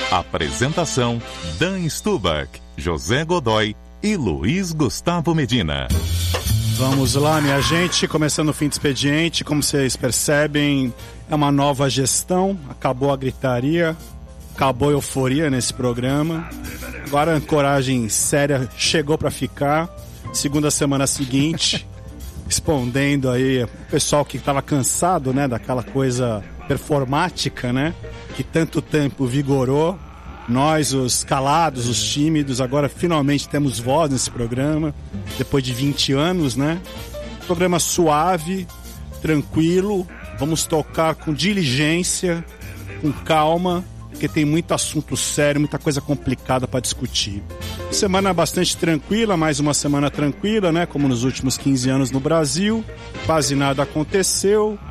Apresentação: Dan Stubach, José Godoy e Luiz Gustavo Medina. Vamos lá, minha gente, começando o fim de expediente. Como vocês percebem, é uma nova gestão. Acabou a gritaria, acabou a euforia nesse programa. Agora a ancoragem séria chegou para ficar. Segunda semana seguinte, respondendo aí o pessoal que estava cansado, né, daquela coisa performática, né, que tanto tempo vigorou. Nós, os calados, os tímidos, agora finalmente temos voz nesse programa, depois de 20 anos, né? Programa suave, tranquilo, vamos tocar com diligência, com calma, porque tem muito assunto sério, muita coisa complicada para discutir. Semana bastante tranquila, mais uma semana tranquila, né? Como nos últimos 15 anos no Brasil, quase nada aconteceu.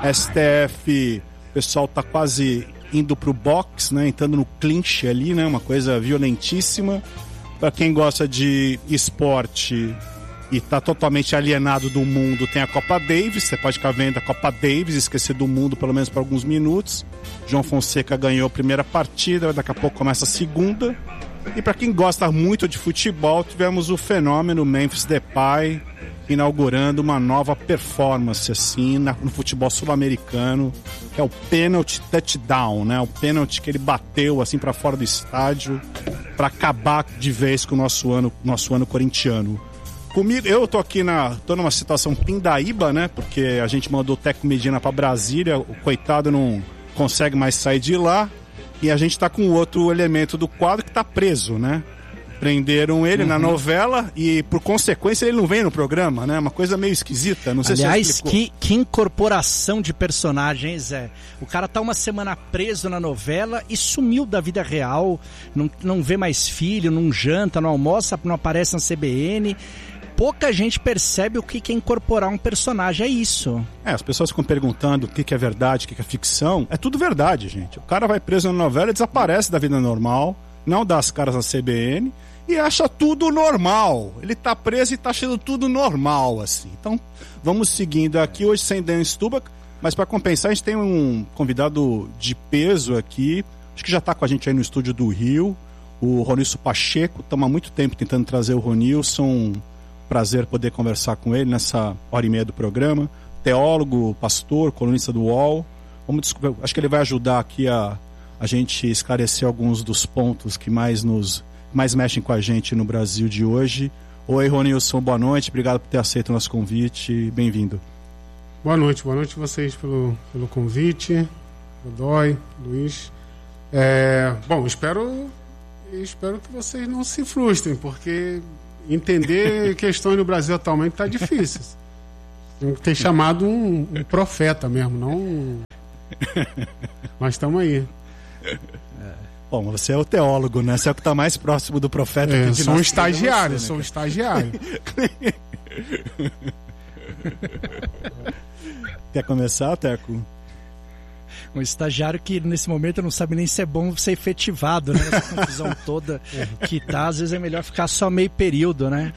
STF, o pessoal tá quase indo pro box, né, entrando no clinch ali, né, uma coisa violentíssima. Para quem gosta de esporte e tá totalmente alienado do mundo, tem a Copa Davis, você pode ficar vendo a Copa Davis, esquecer do mundo pelo menos por alguns minutos. João Fonseca ganhou a primeira partida, daqui a pouco começa a segunda. E para quem gosta muito de futebol, tivemos o fenômeno Memphis Depay inaugurando uma nova performance assim no futebol sul-americano, que é o pênalti touchdown, né? O pênalti que ele bateu assim para fora do estádio para acabar de vez com o nosso ano corintiano. Comigo, eu tô aqui tô numa situação pindaíba, né? Porque a gente mandou o Teco Medina para Brasília, o coitado não consegue mais sair de lá, e a gente tá com outro elemento do quadro que tá preso, né? Prenderam ele na novela e, por consequência, ele não vem no programa, né? Uma coisa meio esquisita, não sei. Aliás, se você que incorporação de personagens, Zé. O cara tá uma semana preso na novela e sumiu da vida real, não vê mais filho, não janta, não almoça, não aparece na CBN. Pouca gente percebe o que é incorporar um personagem, é isso. As pessoas ficam perguntando o que é verdade, o que é ficção. É tudo verdade, gente. O cara vai preso na novela e desaparece da vida normal, não dá as caras na CBN e acha tudo normal. Ele tá preso e tá achando tudo normal, assim. Então, vamos seguindo aqui, hoje sem Dan Stubach, mas para compensar, a gente tem um convidado de peso aqui, acho que já tá com a gente aí no estúdio do Rio, o Ronilson Pacheco. Estamos há muito tempo tentando trazer o Ronilson. Prazer poder conversar com ele nessa hora e meia do programa. Teólogo, pastor, colunista do UOL. Acho que ele vai ajudar aqui a gente esclarecer alguns dos pontos que mais mexem com a gente no Brasil de hoje. Oi, Ronilson, boa noite. Obrigado por ter aceito o nosso convite. Bem-vindo. Boa noite vocês pelo convite. Godoy, Luiz. Bom, espero que vocês não se frustrem, porque entender questões no Brasil atualmente está difícil. Tem que ter chamado um profeta mesmo, não. Mas estamos aí. Bom, você é o teólogo, né? Você é o que está mais próximo do profeta. Sou um estagiário, Quer começar, Teco? Um estagiário que nesse momento não sabe nem se é bom ser efetivado, né? Essa confusão toda que tá, às vezes é melhor ficar só meio período, né?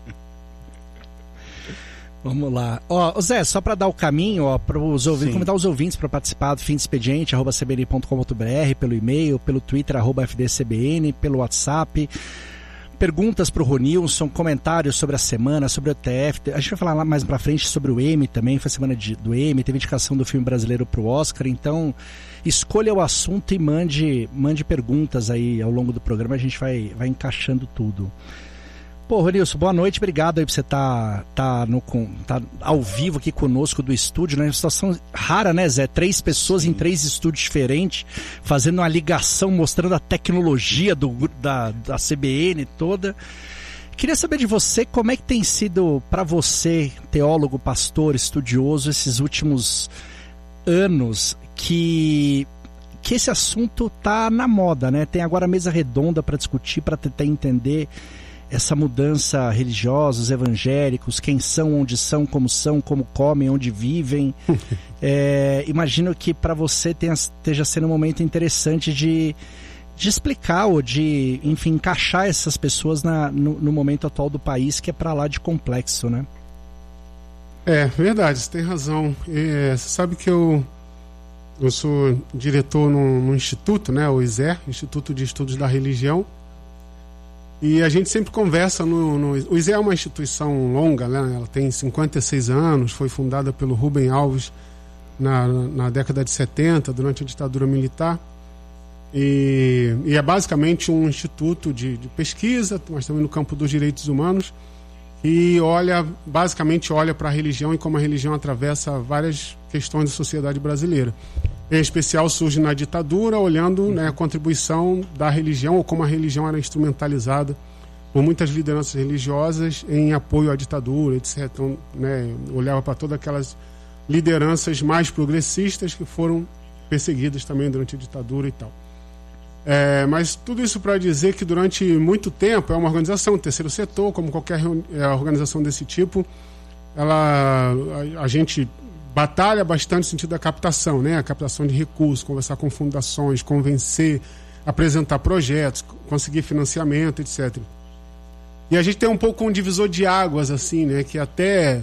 Vamos lá. Zé, só para dar o caminho, para os ouvintes, convidar os ouvintes para participar do Fim de Expediente, @cbn.com.br, pelo e-mail, pelo Twitter, @FDCBN, pelo WhatsApp. Perguntas para o Ronilson, comentários sobre a semana, sobre o TF. A gente vai falar lá mais pra frente sobre o Emmy também, foi a semana do Emmy, teve indicação do filme brasileiro pro Oscar, então escolha o assunto e mande perguntas aí ao longo do programa, a gente vai encaixando tudo. Pô, Ronilson, boa noite, obrigado aí por você tá ao vivo aqui conosco do estúdio, né? Uma situação rara, né, Zé? 3 pessoas em 3 estúdios diferentes, fazendo uma ligação, mostrando a tecnologia da CBN toda. Queria saber de você, como é que tem sido para você, teólogo, pastor, estudioso, esses últimos anos que esse assunto tá na moda, né? Tem agora a mesa redonda para discutir, para tentar entender essa mudança religiosa, os evangélicos, quem são, onde são, como comem, onde vivem. Imagino que para você esteja sendo um momento interessante de explicar ou de, enfim, encaixar essas pessoas no momento atual do país, que é para lá de complexo, né? Verdade, você tem razão. Você sabe que eu Eu sou diretor no instituto, né, o ISER, Instituto de Estudos da Religião. E a gente sempre conversa o ISER é uma instituição longa, né? Ela tem 56 anos, foi fundada pelo Rubem Alves na década de 70, durante a ditadura militar. E é basicamente um instituto de pesquisa, mas também no campo dos direitos humanos, e basicamente olha para a religião e como a religião atravessa várias questões da sociedade brasileira. Em especial surge na ditadura, olhando, né, a contribuição da religião, ou como a religião era instrumentalizada por muitas lideranças religiosas em apoio à ditadura, etc. Então, né, olhava para todas aquelas lideranças mais progressistas que foram perseguidas também durante a ditadura e tal. Mas tudo isso para dizer que durante muito tempo é uma organização, terceiro setor, como qualquer organização desse tipo, a gente batalha bastante no sentido da captação, né? A captação de recursos, conversar com fundações, convencer, apresentar projetos, conseguir financiamento, etc. E a gente tem um pouco um divisor de águas, assim, né? Que até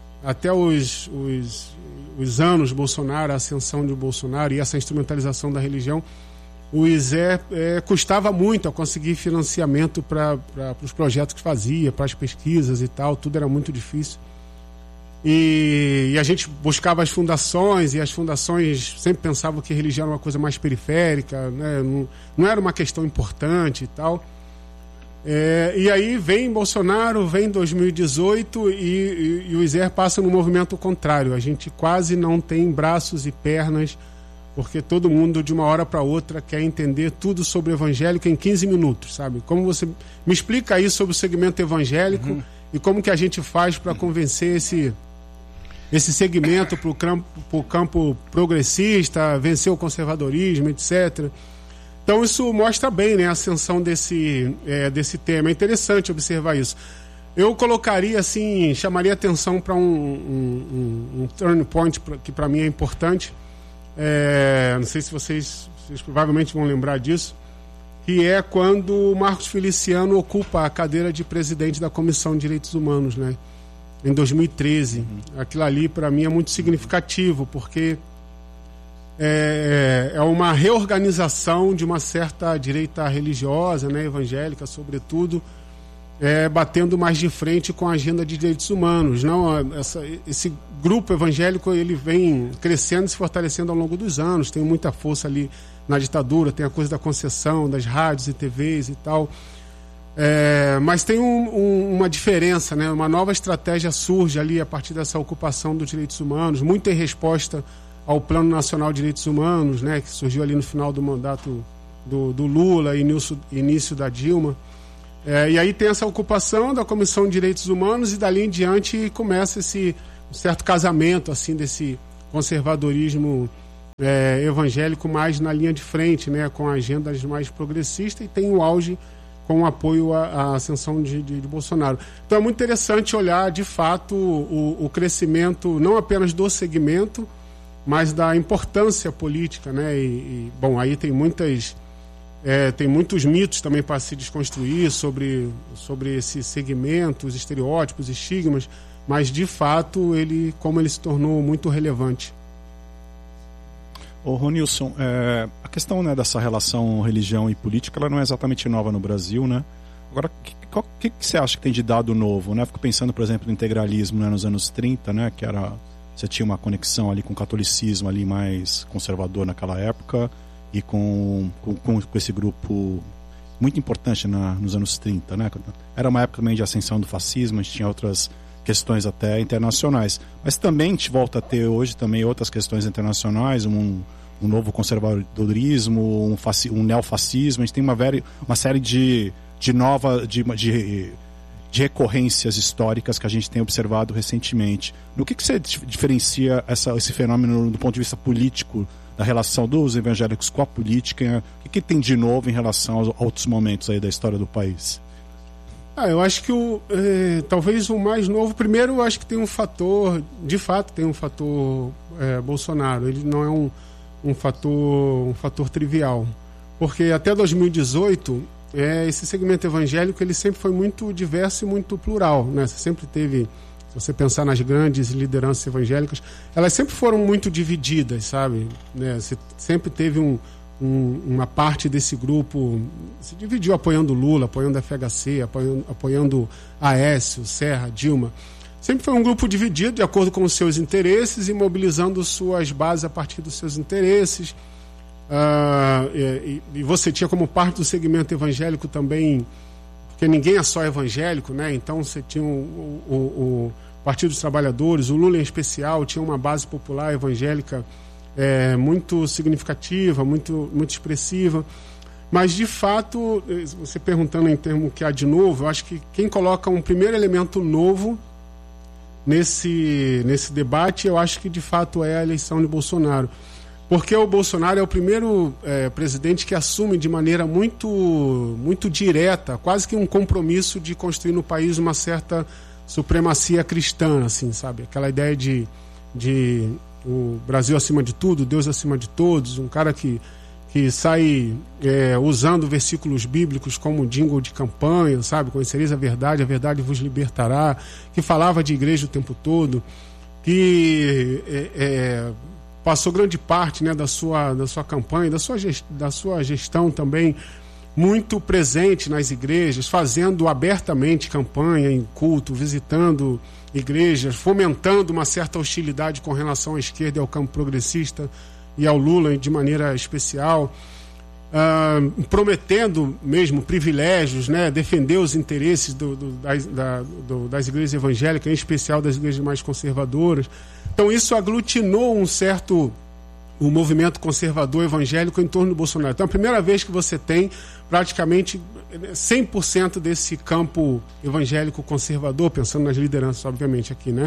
os anos Bolsonaro, a ascensão de Bolsonaro e essa instrumentalização da religião, o ISER custava muito a conseguir financiamento para os projetos que fazia, para as pesquisas e tal, tudo era muito difícil. E a gente buscava as fundações, e as fundações sempre pensavam que a religião era uma coisa mais periférica, né? Não era uma questão importante e tal. E aí vem Bolsonaro, vem 2018 e o ISER passa no movimento contrário. A gente quase não tem braços e pernas, porque todo mundo de uma hora para outra quer entender tudo sobre o evangélico em 15 minutos, sabe? Como você me explica aí sobre o segmento evangélico e como que a gente faz para convencer esse segmento para o campo progressista, vencer o conservadorismo, etc. Então isso mostra bem, né, a ascensão desse tema. É interessante observar isso. Eu colocaria assim, chamaria atenção para um turning point que para mim é importante. Não sei se vocês provavelmente vão lembrar disso, que é quando o Marcos Feliciano ocupa a cadeira de presidente da Comissão de Direitos Humanos, né, em 2013. Aquilo ali para mim é muito significativo, porque é uma reorganização de uma certa direita religiosa, né, evangélica sobretudo, batendo mais de frente com a agenda de direitos humanos. Esse grupo evangélico ele vem crescendo e se fortalecendo ao longo dos anos, tem muita força ali na ditadura, tem a coisa da concessão das rádios e TVs e tal, mas tem uma diferença, né? Uma nova estratégia surge ali a partir dessa ocupação dos direitos humanos, muito em resposta ao Plano Nacional de Direitos Humanos, né, que surgiu ali no final do mandato do Lula e início da Dilma. E aí tem essa ocupação da Comissão de Direitos Humanos e dali em diante começa um certo casamento assim, desse conservadorismo evangélico mais na linha de frente, né, com agendas mais progressistas, e tem o auge com o apoio à ascensão de Bolsonaro. Então é muito interessante olhar de fato o crescimento não apenas do segmento, mas da importância política, né? Bom, aí tem muitos mitos também para se desconstruir sobre esse segmento, os estereótipos, estigmas, mas de fato como ele se tornou muito relevante. Ô Ronilson, a questão, né, dessa relação religião e política, ela não é exatamente nova no Brasil, né? Agora, o que você acha que tem de dado novo, né? Fico pensando, por exemplo, no integralismo, né, nos anos 30, né, que você tinha uma conexão ali com o catolicismo ali mais conservador naquela época, e com esse grupo muito importante nos anos 30, né? Era uma época também de ascensão do fascismo, a gente tinha outras questões até internacionais, mas também a gente volta a ter hoje também outras questões internacionais, um novo conservadorismo, um neofascismo. A gente tem uma série de recorrências históricas que a gente tem observado recentemente. No que você diferencia esse fenômeno do ponto de vista político, da relação dos evangélicos com a política? O que tem de novo em relação aos outros momentos aí da história do país? Eu acho que talvez o mais novo, primeiro eu acho que tem um fator, de fato tem um fator Bolsonaro. Ele não é um fator trivial, porque até 2018 esse segmento evangélico ele sempre foi muito diverso e muito plural, né? Você Se você pensar nas grandes lideranças evangélicas, elas sempre foram muito divididas, sabe? Né? Você sempre teve uma parte desse grupo se dividiu apoiando Lula, apoiando a FHC, apoiando Aécio, Serra, Dilma. Sempre foi um grupo dividido de acordo com os seus interesses e mobilizando suas bases a partir dos seus interesses. E você tinha como parte do segmento evangélico também, porque ninguém é só evangélico, né? Então você tinha o Partido dos Trabalhadores, o Lula em especial, tinha uma base popular evangélica muito significativa, muito expressiva. Mas, de fato, você perguntando em termos que há de novo, eu acho que quem coloca um primeiro elemento novo nesse debate, eu acho que, de fato, é a eleição de Bolsonaro. Porque o Bolsonaro é o primeiro presidente que assume de maneira muito direta, quase que um compromisso de construir no país uma certa supremacia cristã, assim, sabe? Aquela ideia de o Brasil acima de tudo, Deus acima de todos, um cara que sai usando versículos bíblicos como jingle de campanha, sabe? Conhecereis a verdade vos libertará, que falava de igreja o tempo todo, que passou grande parte, né, da sua campanha, da sua gestão também, muito presente nas igrejas, fazendo abertamente campanha em culto, visitando igrejas, fomentando uma certa hostilidade com relação à esquerda e ao campo progressista e ao Lula de maneira especial, prometendo mesmo privilégios, né, defender os interesses das igrejas evangélicas, em especial das igrejas mais conservadoras. Então isso aglutinou o movimento conservador evangélico em torno do Bolsonaro. Então é a primeira vez que você tem praticamente 100% desse campo evangélico conservador, pensando nas lideranças, obviamente, aqui, né?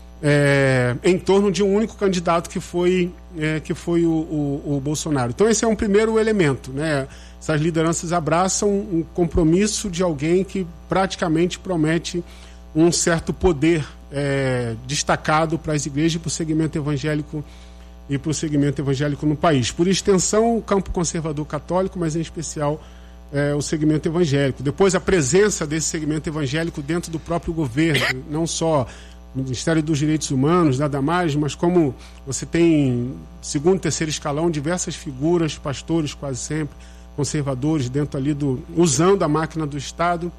Em torno de um único candidato que foi o Bolsonaro. Então esse é um primeiro elemento, né? Essas lideranças abraçam um compromisso de alguém que praticamente promete um certo poder destacado para as igrejas e para o segmento evangélico no país. Por extensão, o campo conservador católico, mas em especial o segmento evangélico. Depois, a presença desse segmento evangélico dentro do próprio governo, não só no Ministério dos Direitos Humanos, nada mais, mas como você tem, segundo, terceiro escalão, diversas figuras, pastores quase sempre, conservadores, dentro ali usando a máquina do Estado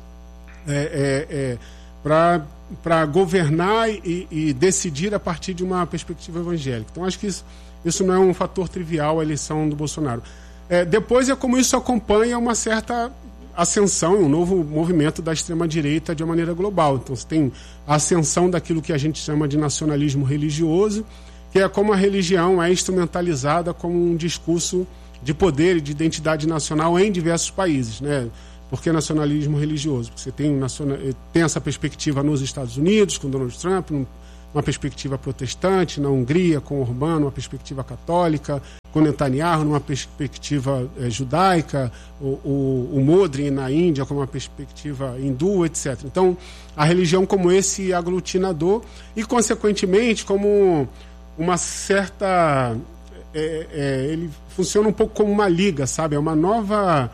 para governar e decidir a partir de uma perspectiva evangélica. Então, acho que isso não é um fator trivial, a eleição do Bolsonaro. Depois é como isso acompanha uma certa ascensão, um novo movimento da extrema-direita de uma maneira global. Então, você tem a ascensão daquilo que a gente chama de nacionalismo religioso, que é como a religião é instrumentalizada como um discurso de poder e de identidade nacional em diversos países, né? Por que nacionalismo religioso? Porque você tem essa perspectiva nos Estados Unidos, com Donald Trump, uma perspectiva protestante, na Hungria, com Orbán, uma perspectiva católica, com Netanyahu, numa perspectiva judaica, o Modi na Índia, com uma perspectiva hindu, etc. Então, a religião como esse aglutinador e, consequentemente, como uma certa... ele funciona um pouco como uma liga, sabe? É uma nova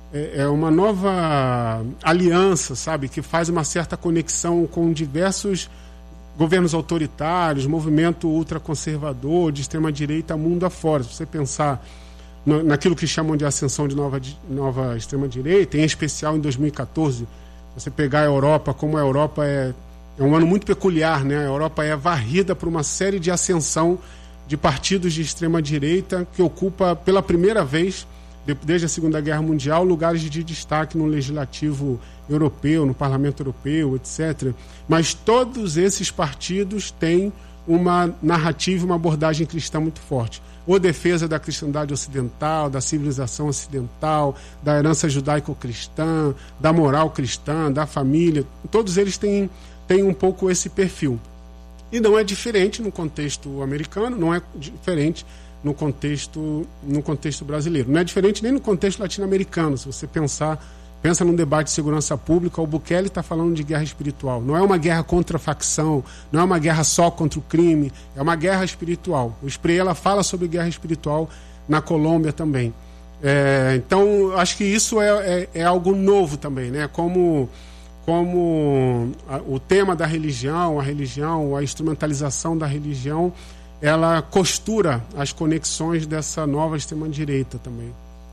aliança, sabe, que faz uma certa conexão com diversos governos autoritários, movimento ultraconservador, de extrema-direita, mundo afora. Se você pensar naquilo que chamam de ascensão de nova extrema-direita, em especial em 2014, você pegar a Europa, como a Europa é um ano muito peculiar, né? A Europa é varrida por uma série de ascensão de partidos de extrema-direita que ocupa pela primeira vez desde a Segunda Guerra Mundial, lugares de destaque no legislativo europeu, no parlamento europeu, etc. Mas todos esses partidos têm uma narrativa, uma abordagem cristã muito forte. Ou defesa da cristandade ocidental, da civilização ocidental, da herança judaico-cristã, da moral cristã, da família. Todos eles têm um pouco esse perfil. E não é diferente no contexto americano, não é diferente no contexto brasileiro. Não é diferente nem no contexto latino-americano. Se você pensa num debate de segurança pública, o Bukele está falando de guerra espiritual. Não é uma guerra contra a facção, não é uma guerra só contra o crime, é uma guerra espiritual. O Espriella fala sobre guerra espiritual na Colômbia também. Então, acho que isso é algo novo também, né? Como o tema da religião, a instrumentalização da religião, ela costura as conexões dessa nova extrema-direita também.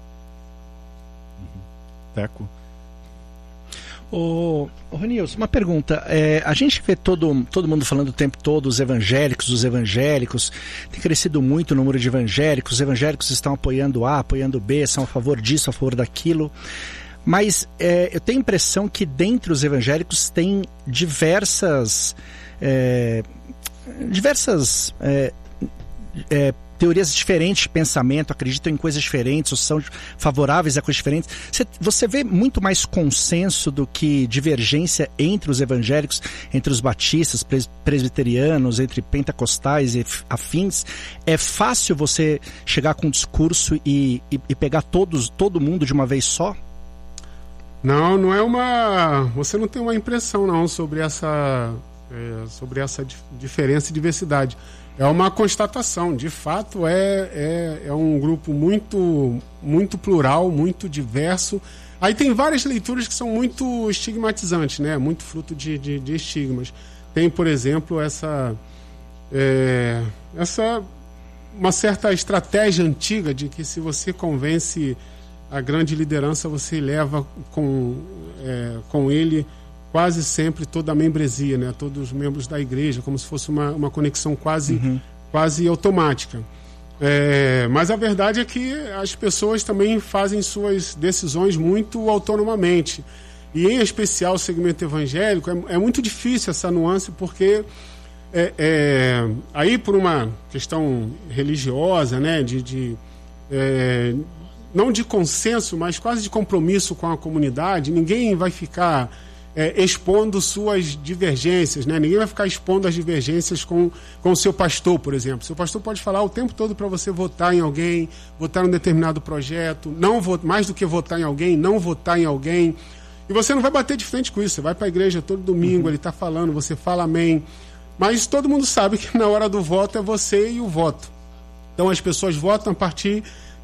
Teco. Ô Ronilson, uma pergunta. A gente vê todo mundo falando o tempo todo os evangélicos. Tem crescido muito o número de evangélicos. Os evangélicos estão apoiando A, apoiando B, são a favor disso, a favor daquilo. Mas eu tenho a impressão que dentre os evangélicos tem diversas teorias diferentes de pensamento, acreditam em coisas diferentes, ou são favoráveis a coisas diferentes. Você vê muito mais consenso do que divergência entre os evangélicos, entre os batistas, presbiterianos, entre pentecostais e afins? É fácil você chegar com um discurso e pegar todo mundo de uma vez só? Não é uma... Você não tem uma impressão, não, sobre essa diferença e diversidade. É uma constatação. De fato, é um grupo muito, muito plural, muito diverso. Aí tem várias leituras que são muito estigmatizantes, né? Muito fruto de estigmas. Tem, por exemplo, uma certa estratégia antiga de que se você convence a grande liderança, você leva com ele quase sempre toda a membresia, né? Todos os membros da igreja, como se fosse uma conexão quase automática. Mas a verdade é que as pessoas também fazem suas decisões muito autonomamente. E, em especial, o segmento evangélico, é muito difícil essa nuance, porque aí, por uma questão religiosa, né? Não de consenso, mas quase de compromisso com a comunidade, ninguém vai ficar expondo suas divergências, né? Ninguém vai ficar expondo as divergências com o seu pastor, por exemplo. Seu pastor pode falar o tempo todo para você votar em alguém, votar em um determinado projeto, mais do que votar em alguém, não votar em alguém. E você não vai bater de frente com isso. Você vai para a igreja todo domingo, ele está falando, você fala amém. Mas todo mundo sabe que na hora do voto é você e o voto. Então as pessoas votam a partir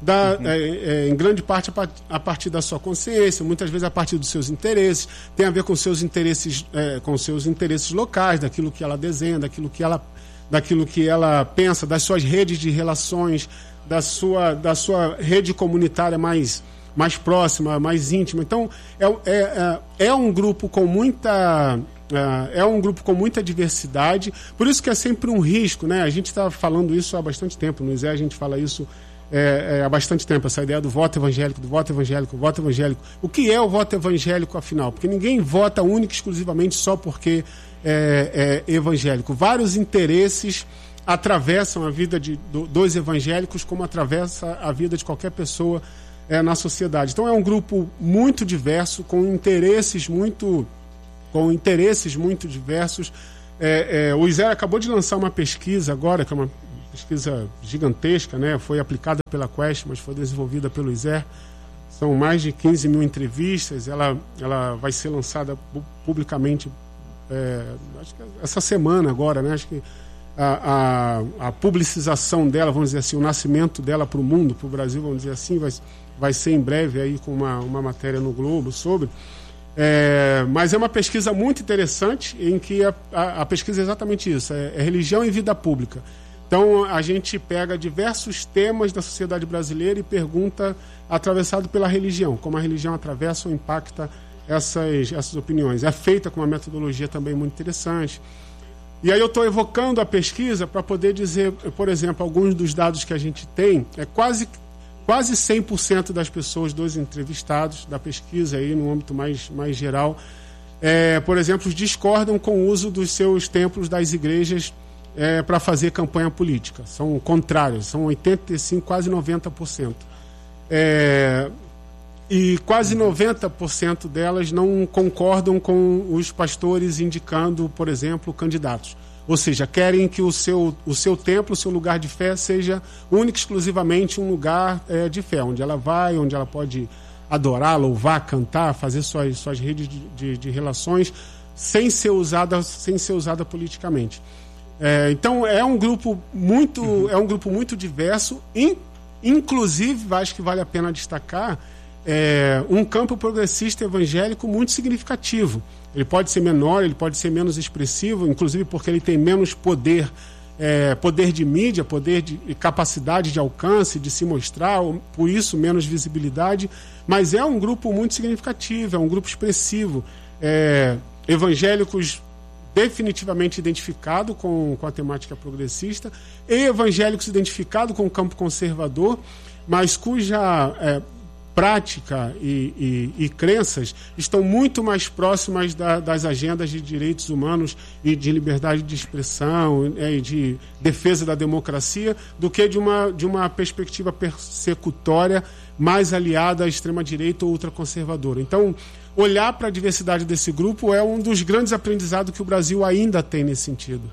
em grande parte a partir da sua consciência, muitas vezes a partir dos seus interesses, tem a ver com seus interesses locais, daquilo que ela desenha, daquilo que ela pensa, das suas redes de relações, da sua rede comunitária mais próxima, mais íntima. Então é um grupo com muita diversidade, por isso que é sempre um risco, né? A gente está falando isso há bastante tempo, no ISE a gente fala isso há bastante tempo, essa ideia do voto evangélico. O que é o voto evangélico, afinal? Porque ninguém vota única e exclusivamente só porque é evangélico. Vários interesses atravessam a vida dos evangélicos, como atravessa a vida de qualquer pessoa na sociedade. Então é um grupo muito diverso, com interesses muito diversos. O ISE acabou de lançar uma pesquisa agora, que é uma pesquisa gigantesca, né? Foi aplicada pela Quest, mas foi desenvolvida pelo ISE. São mais de 15 mil entrevistas. Ela vai ser lançada publicamente acho que essa semana agora, né? Acho que a publicização dela, vamos dizer assim, o nascimento dela para o mundo, para o Brasil, vamos dizer assim, vai ser em breve aí com uma matéria no Globo sobre. Mas é uma pesquisa muito interessante, em que a pesquisa é exatamente isso, é religião e vida pública. Então a gente pega diversos temas da sociedade brasileira e pergunta, atravessado pela religião, como a religião atravessa ou impacta essas opiniões. É feita com uma metodologia também muito interessante. E aí eu estou evocando a pesquisa para poder dizer, por exemplo, alguns dos dados que a gente tem, quase 100% das pessoas, dos entrevistados da pesquisa, aí, no âmbito mais geral, por exemplo, discordam com o uso dos seus templos, das igrejas, para fazer campanha política. São contrários, são 85%, quase 90%. E quase 90% delas não concordam com os pastores indicando, por exemplo, candidatos. Ou seja, querem que o seu templo, o seu lugar de fé, seja único e exclusivamente um lugar de fé, onde ela vai, onde ela pode adorar, louvar, cantar, fazer suas redes de relações, sem ser usada politicamente. Então é um grupo muito diverso, inclusive, acho que vale a pena destacar, um campo progressista evangélico muito significativo. Ele pode ser menor, ele pode ser menos expressivo, inclusive porque ele tem menos poder, poder de mídia, poder de capacidade de alcance, de se mostrar, por isso menos visibilidade, mas é um grupo muito significativo, é um grupo expressivo. Evangélicos definitivamente identificados com a temática progressista e evangélicos identificados com o campo conservador, mas cuja prática e crenças estão muito mais próximas das agendas de direitos humanos e de liberdade de expressão e de defesa da democracia do que de uma perspectiva persecutória mais aliada à extrema-direita ou ultraconservadora. Então, olhar para a diversidade desse grupo é um dos grandes aprendizados que o Brasil ainda tem nesse sentido.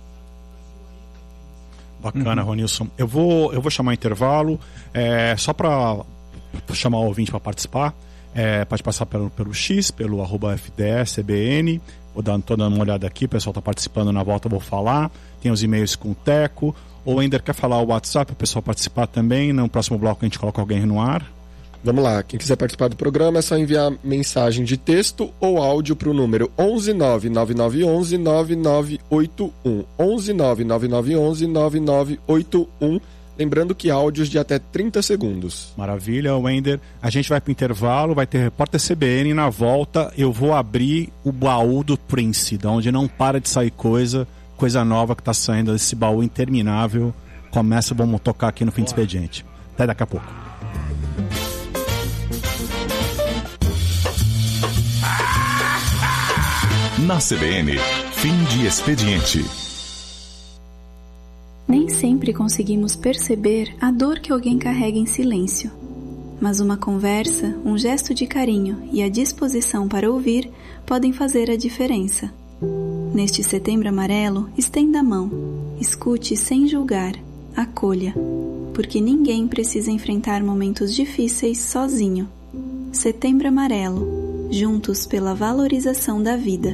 Bacana, Ronilson. Eu vou chamar intervalo, só para chamar o ouvinte para participar. Pode passar pelo X, pelo @FDSBN. Estou dando uma olhada aqui, o pessoal está participando, na volta eu vou falar. Tem os e-mails com o Teco. O Ender quer falar o WhatsApp para o pessoal participar também. No próximo bloco a gente coloca alguém no ar. Vamos lá, quem quiser participar do programa é só enviar mensagem de texto ou áudio para o número 11999119981. 11999119981. Lembrando que áudios de até 30 segundos. Maravilha, Wender. A gente vai para o intervalo, vai ter Repórter CBN. Na volta eu vou abrir o baú do Prince, de onde não para de sair coisa nova que está saindo desse baú interminável. Vamos tocar aqui no Fim de Expediente. Até daqui a pouco. Na CBN, Fim de Expediente. Nem sempre conseguimos perceber a dor que alguém carrega em silêncio. Mas uma conversa, um gesto de carinho e a disposição para ouvir podem fazer a diferença. Neste Setembro Amarelo, estenda a mão, escute sem julgar, acolha, porque ninguém precisa enfrentar momentos difíceis sozinho. Setembro Amarelo, juntos pela valorização da vida.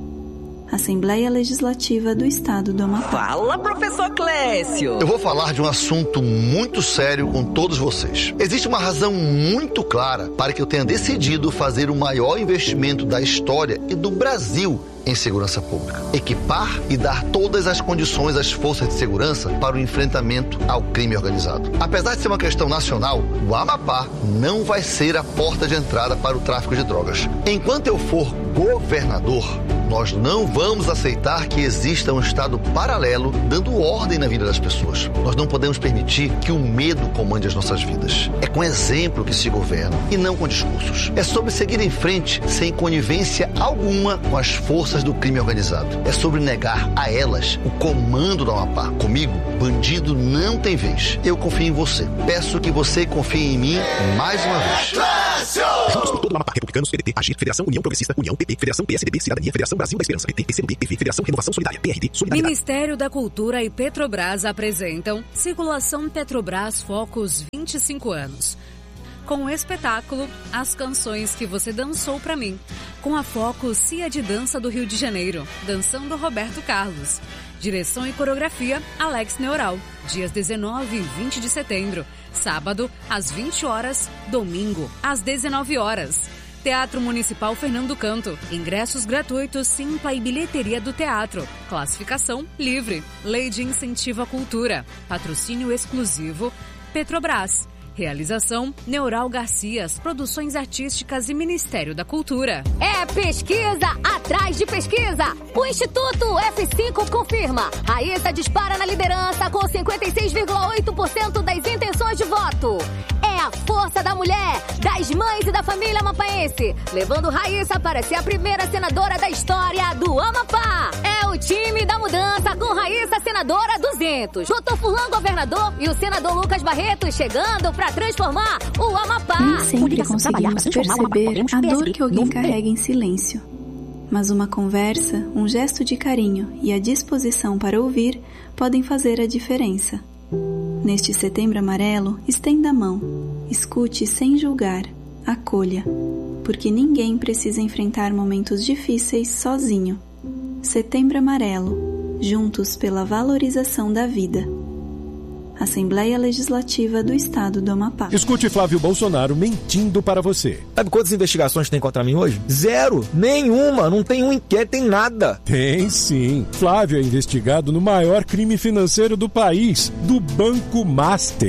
Assembleia Legislativa do Estado do Amapá. Fala, professor Clécio! Eu vou falar de um assunto muito sério com todos vocês. Existe uma razão muito clara para que eu tenha decidido fazer o maior investimento da história e do Brasil em segurança pública. Equipar e dar todas as condições às forças de segurança para o enfrentamento ao crime organizado. Apesar de ser uma questão nacional, o Amapá não vai ser a porta de entrada para o tráfico de drogas. Enquanto eu for governador, nós não vamos aceitar que exista um estado paralelo dando ordem na vida das pessoas. Nós não podemos permitir que o medo comande as nossas vidas. É com exemplo que se governa e não com discursos. É sobre seguir em frente sem conivência alguma com as forças do crime organizado. É sobre negar a elas o comando do Amapá. Comigo, bandido não tem vez. Eu confio em você. Peço que você confie em mim mais uma vez. Juntos por todo o Amapá, Republicanos, PDT, AGIR, Federação União Progressista, União, PP, Federação PSDB, Cidadania, Federação Brasil da Esperança, PT, PCdoB, PV, Federação Renovação Solidária, PRD, Solidariedade. Ministério da Cultura e Petrobras apresentam Circulação Petrobras Focus 25 anos. Com o espetáculo As Canções que Você Dançou Pra Mim, com a Focus Cia de Dança do Rio de Janeiro, dançando Roberto Carlos. Direção e coreografia Alex Neural, dias 19 e 20 de setembro, sábado às 20 horas, domingo às 19 horas. Teatro Municipal Fernando Canto, ingressos gratuitos, Simpla e bilheteria do teatro, classificação livre, Lei de Incentivo à Cultura, patrocínio exclusivo Petrobras. Realização Neural Garcias, Produções Artísticas e Ministério da Cultura. É pesquisa atrás de pesquisa. O Instituto F5 confirma. Raíssa dispara na liderança com 56,8% das intenções de voto. É a força da mulher, das mães e da família amapaense, levando Raíssa para ser a primeira senadora da história do Amapá. É o time da mudança com Raíssa, senadora 200. Doutor Fulano, governador, e o senador Lucas Barreto chegando para transformar o Amapá. Nem sempre conseguimos perceber a dor que alguém carrega em silêncio. Mas uma conversa, um gesto de carinho e a disposição para ouvir podem fazer a diferença. Neste Setembro Amarelo, estenda a mão, escute sem julgar, acolha, porque ninguém precisa enfrentar momentos difíceis sozinho. Setembro Amarelo, juntos pela valorização da vida. Assembleia Legislativa do Estado do Amapá. Escute Flávio Bolsonaro mentindo para você. Sabe quantas investigações tem contra mim hoje? 0! Nenhuma! Não tem um inquérito, tem nada. Tem sim. Flávio é investigado no maior crime financeiro do país, do Banco Master.